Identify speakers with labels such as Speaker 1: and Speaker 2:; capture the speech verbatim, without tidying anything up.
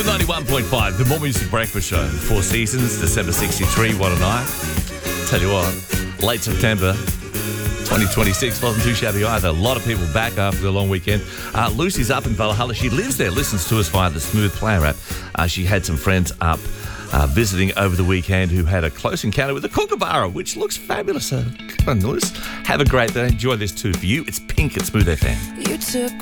Speaker 1: ninety-one point five, the More Music Breakfast Show. Four seasons, December sixty-three, what a night. Tell you what, late September twenty twenty-six wasn't too shabby either. A lot of people back after the long weekend. Uh, Lucy's up in Valhalla. She lives there, listens to us via the Smooth Player app. Uh, she had some friends up uh, visiting over the weekend who had a close encounter with a kookaburra, which looks fabulous. Uh, kind of nice. Have a great day. Enjoy this too for you. It's Pink at Smooth F M.
Speaker 2: You took